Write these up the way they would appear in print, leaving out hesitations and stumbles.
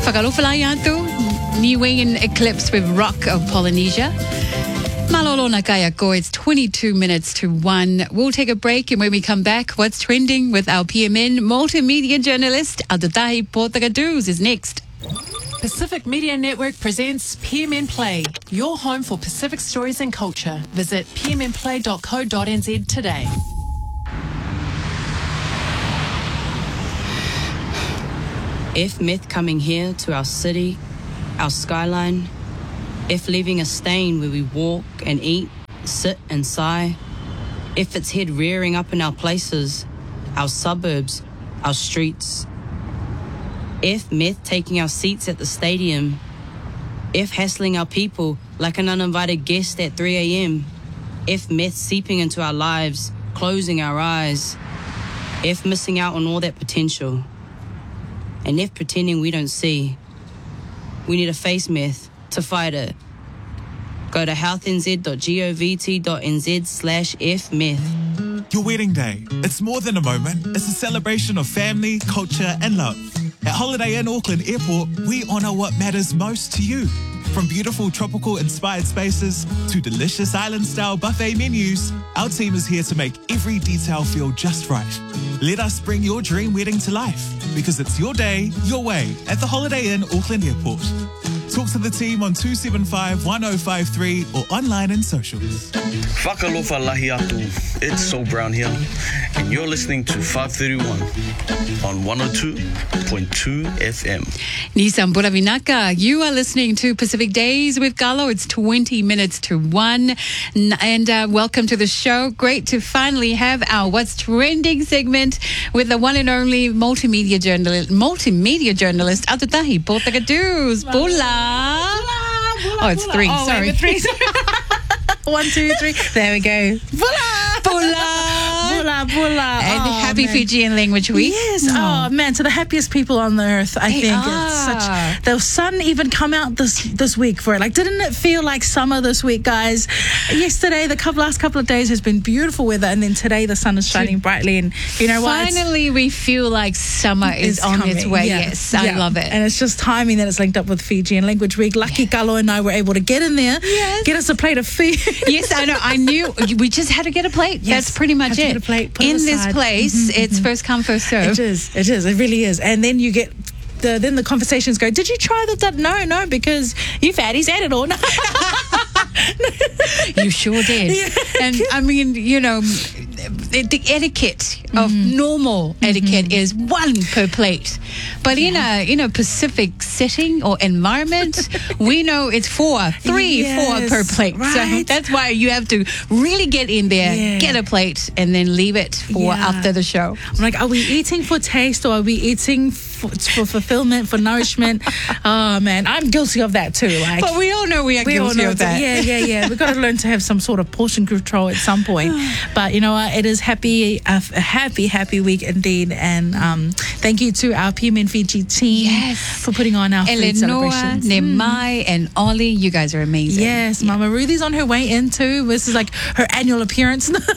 Whakalofalai atu, Niuean eclipse with Rock of Polynesia. Malolona kaya ko, it's 22 minutes to 1. We'll take a break, and when we come back, what's trending with our PMN multimedia journalist, Adutahi Portagaduz, is next. Pacific Media Network presents PMN Play, your home for Pacific stories and culture. Visit pmnplay.co.nz today. If myth coming here to our city, our skyline, if leaving a stain where we walk and eat, sit and sigh, if its head rearing up in our places, our suburbs, our streets, if myth taking our seats at the stadium, if hassling our people like an uninvited guest at 3 a.m., if myth seeping into our lives, closing our eyes, if missing out on all that potential, and if pretending we don't see, we need to face myth to fight it. Go to healthnz.govt.nz/fmyth. Your wedding day. It's more than a moment. It's a celebration of family, culture, and love. At Holiday Inn Auckland Airport, we honour what matters most to you. From beautiful tropical-inspired spaces to delicious island-style buffet menus, our team is here to make every detail feel just right. Let us bring your dream wedding to life, because it's your day, your way, at the Holiday Inn Auckland Airport. Talk to the team on 275-1053 or online and socials. Whakalofa lahi atu. It's So Brown here, and you're listening to 531 on 102.2 FM. Nissan Buravinaka, you are listening to Pacific Days with Galo. It's 20 minutes to 1. And welcome to the show. Great to finally have our What's Trending segment with the one and only multimedia journalist, Atutahi Portagaduz. Bula. Oh, it's 3. Sorry. Wait, 3. 1, 2, 3. There we go. Bula. Bula. Bula. And happy Fijian Language Week. Yes. Oh, man. To the happiest people on the earth, I think. Are. It's such. The sun even come out this week for it. Like, didn't it feel like summer this week, guys? Yesterday, last couple of days has been beautiful weather, and then today the sun is shining brightly. And you know what? Finally, we feel like summer is on its way. Yeah. Yes, I love it. And it's just timing that it's linked up with Fijian Language Week. Lucky Galo and I were able to get in there, get us a plate of food. Yes, I know. I knew we just had to get a plate. Yes, that's pretty much it. Get a plate, put it in this aside. place, it's first come, first serve. It is. It really is. And then you get then the conversations go, did you try that? No, because you fatties ate it all. You sure did. Yeah. And I mean, you know, the etiquette of normal etiquette is 1 per plate. But in a Pacific setting or environment, we know it's 4 per plate. Right. So that's why you have to really get in there, get a plate, and then leave it for after the show. I'm like, are we eating for taste or are we eating for fulfillment, for nourishment? Oh, man, I'm guilty of that too. Like, But we all know we are guilty of that. Yeah. We've got to learn to have some sort of portion control at some point. But you know what? It is a happy week indeed. And thank you to our PMN Fiji team for putting on our food celebrations. Nemai, and Ollie, you guys are amazing. Yes, Mama Ruthie's on her way in too. This is like her annual appearance. In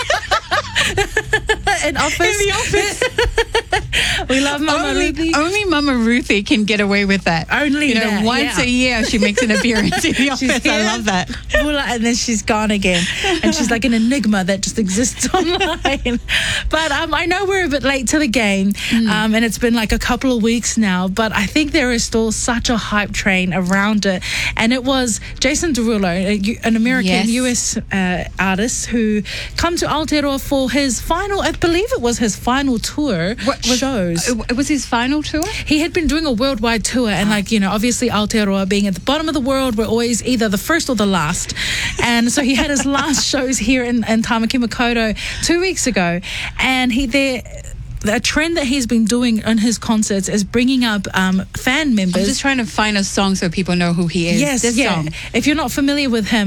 office. In the office. We love Mama Ruthie. Only Mama Ruthie can get away with that. Only that, once a year she makes an appearance in the office. I love that. And then she's gone again. And she's like an enigma that just exists online. But I know we're a bit late to the game. And it's been like a couple of weeks now. But I think there is still such a hype train around it. And it was Jason Derulo, an American US artist who come to Aotearoa for his final, I believe it was his final tour shows. It was his final tour? He had been doing a worldwide tour, and obviously Aotearoa being at the bottom of the world, we're always either the first or the last. And so he had his last shows here in Tamaki Makaurau 2 weeks ago, and the trend that he's been doing in his concerts is bringing up fan members. I'm just trying to find a song so people know who he is. Yes, this song. If you're not familiar with him,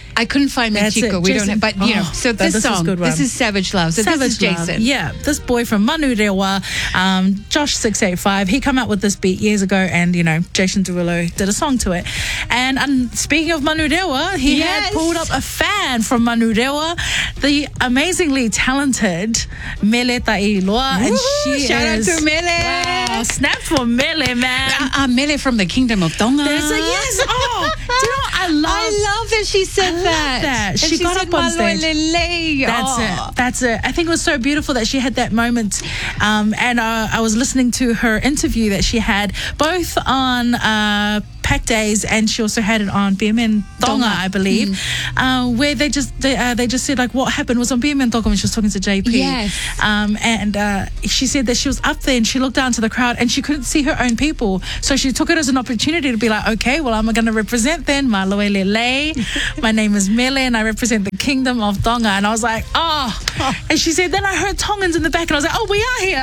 I couldn't find That's Michiko. it, We Jason. don't have, but you know. Oh, So this this is a song, good one. this is Savage Love. So this is Love. Jason. Yeah, this boy from Manurewa, Josh685, he came out with this beat years ago, and Jason Derulo did a song to it. And speaking of Manurewa, he Yes. had pulled up a fan from Manurewa, the amazingly talented Mele Tailoa, and she shout out is to Mele. Wow, snap for Mele, man. Mele from the Kingdom of Tonga. There's a yes. Oh, do you know what I love? I love that she said love that. And She got said, up on stage. "Malolele." That's it. I think it was so beautiful that she had that moment. And I was listening to her interview that she had both on Pack Days, and she also had it on BMN Tonga, I believe, where they just said like what happened was on BMN Tonga when she was talking to JP. Yes. And she said that she was up there and she looked down to the crowd and she couldn't see her own people, so she took it as an opportunity to be like, okay, well, I'm going to represent then Malolele. My name is Mele and I represent the Kingdom of Tonga. And I was like, oh. And she said, then I heard Tongans in the back and I was like, oh, we are here.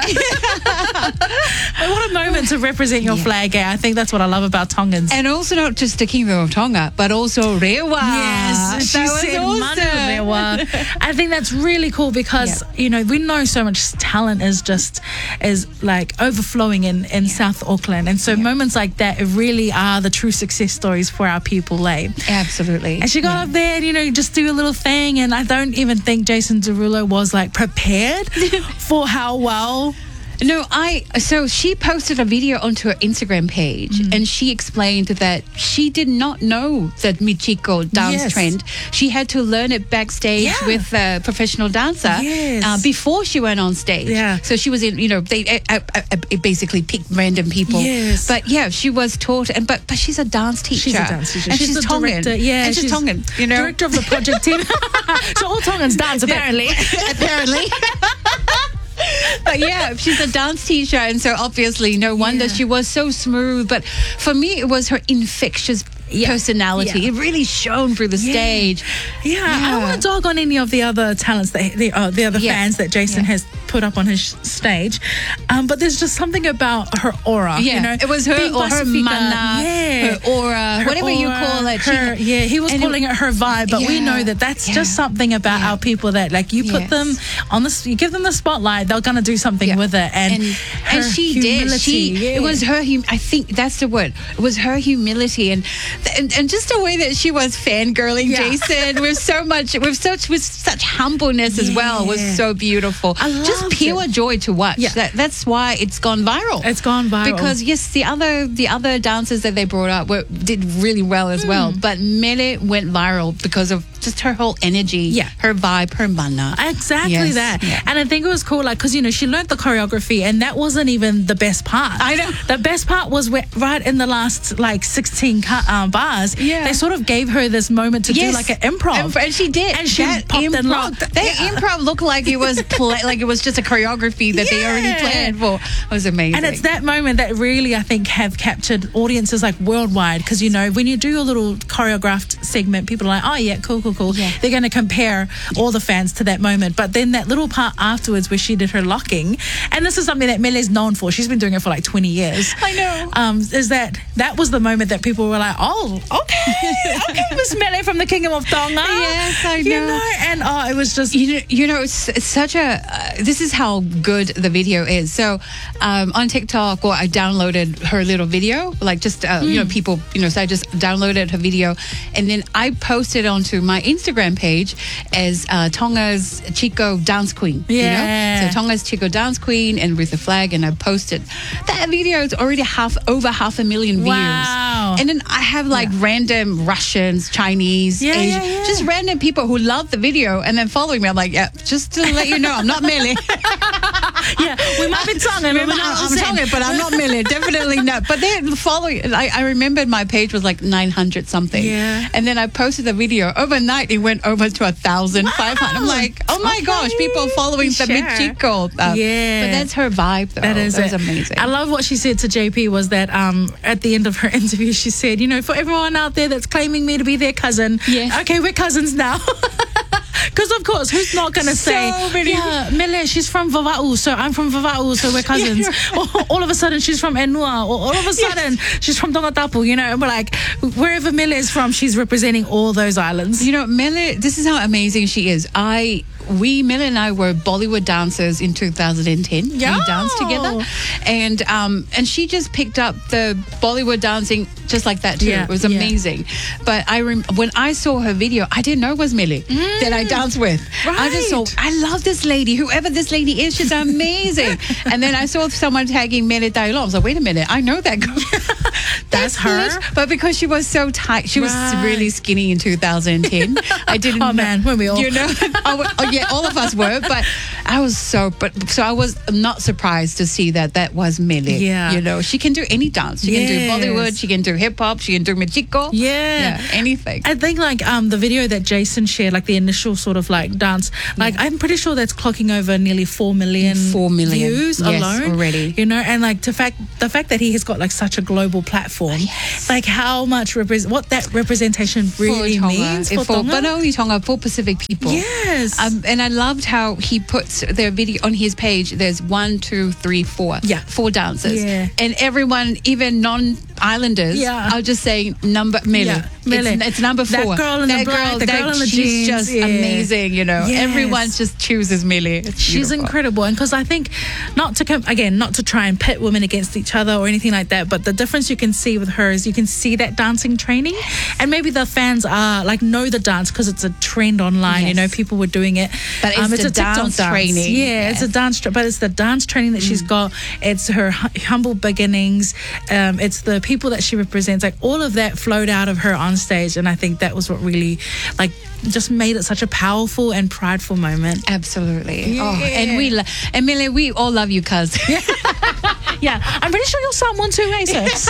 But what a moment to represent your flag. I think that's what I love about Tongans. And also not just the Kingdom of Tonga, but also Rewa. Yes, she That was said awesome. Manurewa. I think that's really cool because we know so much talent is like overflowing in South Auckland, and so moments like that really are the true success stories for our people. Absolutely. And she got up there and just do a little thing, and I don't even think Jason Derulo was like prepared for how well. No, so she posted a video onto her Instagram page and she explained that she did not know that Michiko dance trend. She had to learn it backstage with a professional dancer before she went on stage. Yeah. So she was in, they basically picked random people. Yes. But yeah, she was taught, but she's a dance teacher. She's a dance teacher. And she's a Tongan. director. Yeah, and she's Tongan, Director of the project team. So all Tongans dance, apparently. Apparently. But yeah, she's a dance teacher, and so obviously no wonder she was so smooth. But for me, it was her infectious personality. It really shone through the stage. I don't want to dog on any of the other talents that the other fans that Jason has put up on his stage, but there's just something about her aura. It was her Being or her Pacifica, mana, her aura, whatever you call it. He was calling it her vibe, but we know that that's just something about our people that like you put them on this, you give them the spotlight, they're gonna do something with it, and she humility, did. It was her. I think that's the word. It was her humility and just the way that she was fangirling Jason with such humbleness as well was so beautiful. Just pure joy to watch. That's why it's gone viral. It's gone viral because yes, the other dancers that they brought up did really well as well. But Mele went viral because of just her whole energy, her vibe, her mana. Exactly that. And I think it was cool, like, because she learned the choreography, and that wasn't even the best part. I know. The best part was right in the last 16 bars. They sort of gave her this moment to do like an improv, and she did. And she popped and locked. That improv looked like it was like it was just a choreography that they already planned for. It was amazing. And it's that moment that really, I think, have captured audiences like worldwide, because when you do a little choreographed segment, people are like, oh yeah, cool. They're going to compare all the fans to that moment. But then that little part afterwards where she did her locking, and this is something that Mele's known for, she's been doing it for like 20 years. I know. Is that was the moment that people were like, oh, okay, Miss Mele from the Kingdom of Tonga. Yes, I know. And it was just it's such a this is how good the video is. So on TikTok, I downloaded her little video, like just people, so I just downloaded her video, and then I posted onto my Instagram page as Tonga's Chico Dance Queen. So Tonga's Chico Dance Queen and with the flag, and I posted that video. Is already over 500,000 views. Wow. And then I have like random Russians, Chinese, Asian, just random people who love the video and then following me. I'm like, just to let you know, I'm not Mele. We might be Tongan. I'm Tongan, but I'm not Mele. Definitely not. But they're following. I remembered my page was like 900 something. Yeah. And then I posted the video. Overnight, it went over to 1,500. I'm like, oh my gosh, people following the Michiko. But that's her vibe, though. That was amazing. I love what she said to JP was that at the end of her interview, she said, for everyone out there that's claiming me to be their cousin, okay, we're cousins now. Because of course, who's not going to say, many. yeah, Mele, she's from Vava'u, so I'm from Vava'u, so we're cousins. Or all of a sudden, she's from Enua, or all of a sudden, she's from Tongatapu, you know, and we're like, wherever Mele is from, she's representing all those islands. You know, Mele, this is how amazing she is. Mele and I were Bollywood dancers in 2010. Yeah. We danced together. And she just picked up the Bollywood dancing just like that too. Yeah, It was yeah. amazing. But when I saw her video, I didn't know it was Mele that I danced with. I just Right. thought, I love this lady. Whoever this lady is, she's amazing. And then I saw someone tagging Mele Tailom. I was like, wait a minute, I know that girl. That's her? But because she was so tight, she was Right. really skinny in 2010. I didn't Oh, know. man, weren't we all? You know? Yeah, all of us were, but I was so I was not surprised to see that was Mele. Yeah. You know, she can do any dance. She can do Yes. Bollywood, she can do hip hop, she can do Machiko. Yeah. Anything. I think like the video that Jason shared, like the initial sort of like dance, like I'm pretty sure that's clocking over nearly 4 million 4 million. views Yes, alone already. You know, and like the fact that he has got like such a global platform, like how much what that representation really means for Tonga. But not only Tonga, for Pacific people. Yes. And I loved how he puts their video on his page. There's 1, 2, 3, 4. Yeah. 4 dancers. Yeah. And everyone, even non-islanders, Yeah. are just saying Mele. Yeah, Mele. It's number 4. That girl in the black, the girl in the she's jeans, just yeah. amazing, you know. Yes. Everyone just chooses Mele. It's She's beautiful. incredible, and because I think not to try and pit women against each other or anything like that, but the difference you can see with her is you can see that dancing training, and maybe the fans are like know the dance because it's a trend online. You Yes. know, people were doing it. But it's the a TikTok dance training. Yeah, it's a dance, but it's the dance training that she's got. It's her humble beginnings. It's the people that she represents. Like all of that flowed out of her on stage, and I think that was what really like just made it such a powerful and prideful moment. Absolutely. Yeah. Oh, and Mele, we all love you, cuz. Yeah, I'm pretty sure you're Samoan too, Aces.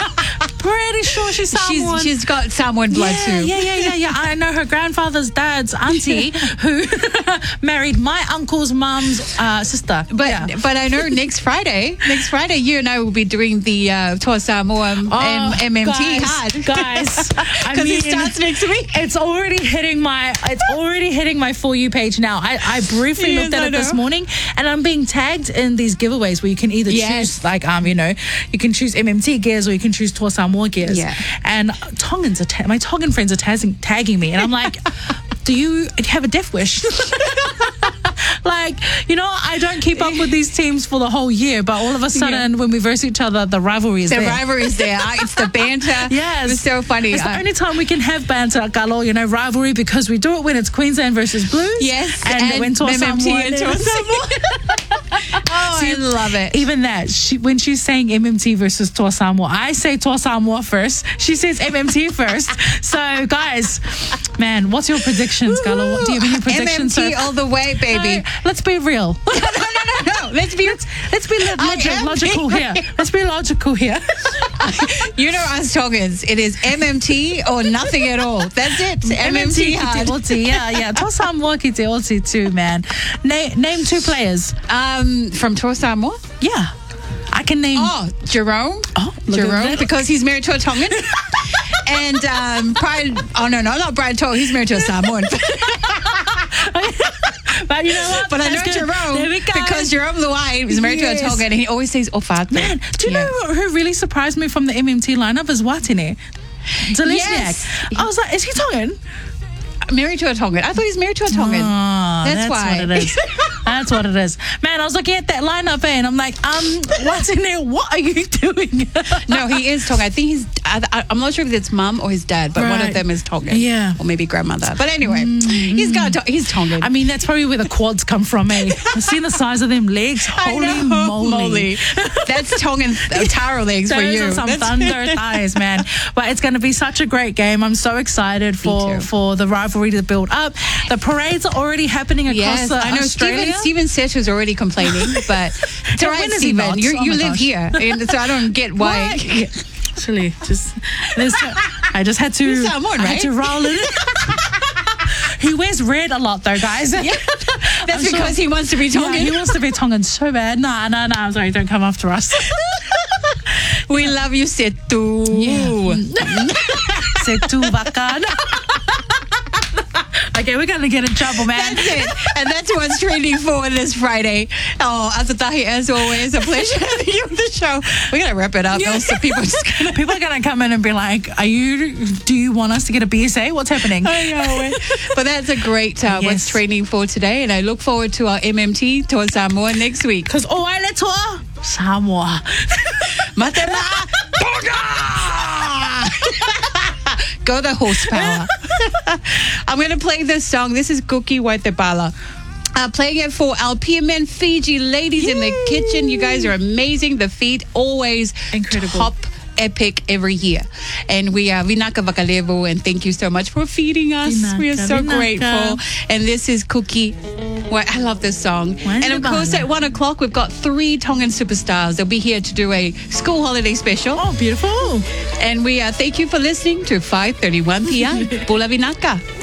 Pretty sure she's Samoan. She's got Samoan blood too. Yeah. I know her grandfather's dad's auntie who married my uncle's mum's sister. But I know next Friday, you and I will be doing the Toa Samoa MMT hard. guys. I Because mean, it starts next week. It's already hitting my For You page now. I briefly Yes, looked at I it this know. morning, and I'm being tagged in these giveaways where you can either Yes. choose you can choose MMT gears or you can choose Toa Samoa gears. Yeah. And Tongans my Tongan friends are tagging me, and I'm like, do you have a death wish? Like, I don't keep up with these teams for the whole year, but all of a sudden when we verse each other, the rivalry is The there. rivalry is there. It's the banter. Yes. It's so funny. It's the only time we can have banter at Galo, rivalry, because we do it when it's Queensland versus Blues. Yes. And when Toa MMT Samoa and Toa Samoa. Oh, I love it. Even that, when she's saying MMT versus Toa Samoa, I say Toa Samoa first. She says MMT first. So, guys, man, what's your predictions, Galo? Do you have any predictions? MMT all the way, baby. No, let's be real. No. Let's be logical here. Let's be logical here. You know us Tongans, it is MMT or nothing at all. That's it. MMT hard. ki te oti, yeah. Toa Samoa ki te oti too, man. Name 2 players. From Toa Samoa? Yeah. I can name. Oh, Jerome. look at Jerome, that. because he's married to a Tongan. And Brian, not Brian Toa, he's married to a Samoan. But you know what? But I know That's good. Jerome, There we go. because Jerome Luai is married Yes. to a Tongan, and he always says Ofatu. Man, do you know who really surprised me from the MMT lineup is Watine. Zelezniak. Yes. I was like, is he Tongan? Married to a Tongan. I thought he's married to a Tongan. That's why. What it is. That's what it is. Man, I was looking at that lineup and I'm like, Watine, what are you doing? No, he is Tongan. I think I'm not sure if it's mum or his dad, but one Right. of them is Tongan. Yeah. Or maybe grandmother. But anyway, he's Tongan. I mean, that's probably where the quads come from, eh? I've seen the size of them legs. Holy moly. That's Tongan taro legs for Those you. are some That's- thunder thighs, man. But it's going to be such a great game. I'm so excited too. for the rivalry to build up. The parades are already happening across Yes, I know. Australia. Steven Sesh was already complaining, but it's all right, when is he Steven. not? You Oh my live gosh. here, and so I don't get why. Actually, I just had to. He's Samoan, I had to roll it. He wears red a lot, though, guys. That's I'm sure- because he wants to be Tongan. Yeah, he wants to be Tongan so bad. Nah. I'm sorry. Don't come after us. We love you, Setu. Setu Bakan. Okay, Okay, we're going to get in trouble, man. That's it. And that's what's trending for this Friday. Oh, Asatahi, as always, a pleasure having you on the show. We're going to wrap it up. Yeah. Else people are just going to... People are going to come in and be like, do you want us to get a BSA? What's happening? I know. But that's a great what's Yes. trending for today. And I look forward to our MMT towards Samoa next week. Because oaile toa Samoa. Matema! Go the horsepower. I'm going to play this song. This is Kuki Waitebala. Playing it for our PMN Fiji ladies in the kitchen. You guys are amazing. The feed always Incredible. top epic every year. And we are Vinaka Vakalevo, and thank you so much for feeding us. Vinaka, We are so Vinaka. grateful. And this is Kuki. Well, I love this song. And of course, at 1 o'clock, we've got 3 Tongan superstars. They'll be here to do a school holiday special. Oh, beautiful. And we thank you for listening to 5:31 p.m. Pula Vinaka.